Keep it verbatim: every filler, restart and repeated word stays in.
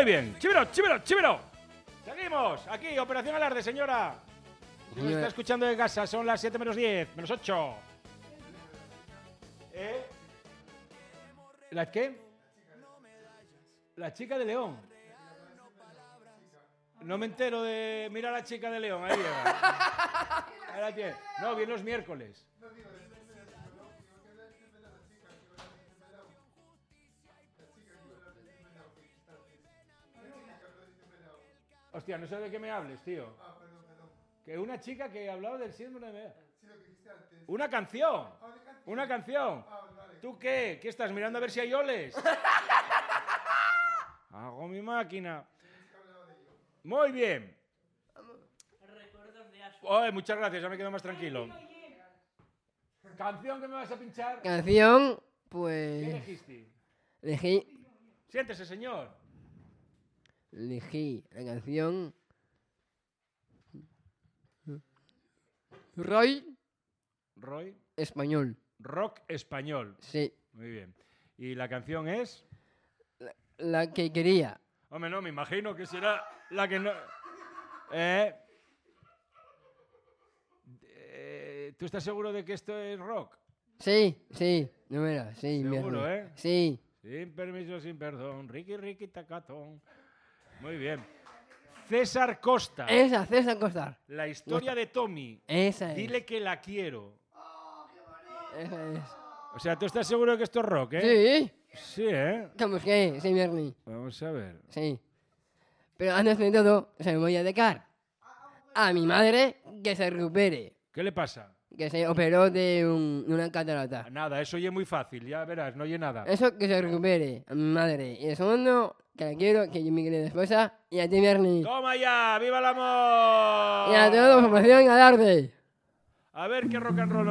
Muy bien. Chivero, chivero, chivero. Seguimos. Aquí, Operación Alarde, señora. Si nos está escuchando de casa, son las siete menos diez, menos ocho. ¿Eh? ¿La qué? La chica de León. No me entero de... Mira a la chica de León, ahí llega. Ahí la tiene. No, viene los miércoles. Hostia, no sé de qué me hables, tío. Que una chica que hablaba del síndrome de... Una canción. Una canción. ¿Tú qué? ¿Qué estás mirando a ver si hay oles? Hago mi máquina. Muy bien. Oye, muchas gracias, ya me quedo más tranquilo. ¿Canción que me vas a pinchar? Canción, ¿Qué pues... elegiste? Elegí... Siéntese, señor. Elegí la canción... Roy Roy. Español. Rock español. Sí. Muy bien. ¿Y la canción es? La, la que quería. Hombre, no, me imagino que será la que no... Eh... Eh, ¿Tú estás seguro de que esto es rock? Sí, sí. No mira, sí. Seguro, mierda. ¿eh? Sí. Sin permiso, sin perdón. Ricky, Ricky, tacatón. Muy bien. César Costa. Esa, César Costar. La historia de Tommy. Esa es. Dile que la quiero. Esa es. O sea, ¿tú estás seguro de que esto es rock, eh? Sí. Sí, ¿eh? ¿Cómo es que? Sí, Bernie. Vamos a ver. Sí. Pero antes de todo, se lo voy a dedicar a mi madre que se recupere. ¿Qué le pasa? Que se operó de un- una catarata. Nada, eso oye muy fácil, ya verás, no oye nada. Eso que se recupere a mi madre. Y el segundo, que la quiero, que yo mi querida esposa. Y a ti, Bernie. ¡Toma ya! ¡Viva el amor! Y a todos, formación Alarde. A ver qué rock and roll